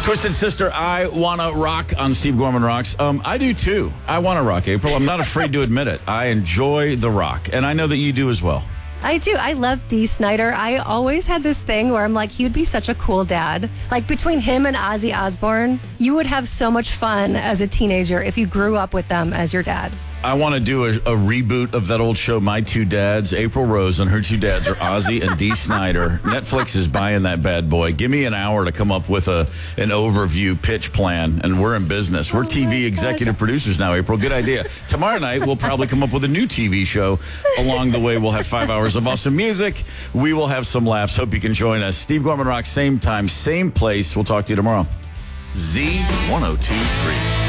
Twisted Sister, I Wanna Rock on Steve Gorman Rocks. I do too. I want to rock, April. I'm not afraid to admit it. I enjoy the rock, and I know that you do as well. I do. I love Dee Snider. I always had this thing where I'm like, he would be such a cool dad. Like between him and Ozzy Osbourne, you would have so much fun as a teenager if you grew up with them as your dad. I want to do a reboot of that old show, My Two Dads. April Rose and her two dads are Ozzy and Dee Snider. Netflix is buying that bad boy. Give me an hour to come up with an overview pitch plan, and we're in business. We're TV executive producers now, April. Good idea. Tomorrow night, we'll probably come up with a new TV show. Along the way, we'll have 5 hours of awesome music. We will have some laughs. Hope you can join us. Steve Gorman Rock, same time, same place. We'll talk to you tomorrow. Z 102.3.